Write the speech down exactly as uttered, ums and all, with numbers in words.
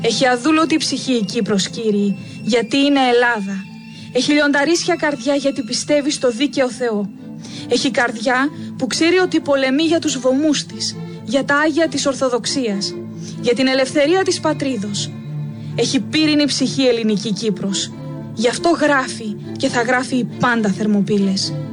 Έχει αδούλωτη ψυχή η Κύπρος, κύριοι, γιατί είναι Ελλάδα. Έχει λιονταρίσια καρδιά γιατί πιστεύει στο δίκαιο Θεό. Έχει καρδιά που ξέρει ότι πολεμεί για τους βωμούς της, για τα Άγια της Ορθοδοξίας, για την ελευθερία της πατρίδος. Έχει πύρινη ψυχή ελληνική Κύπρος. Γι' αυτό γράφει και θα γράφει πάντα Θερμοπύλες.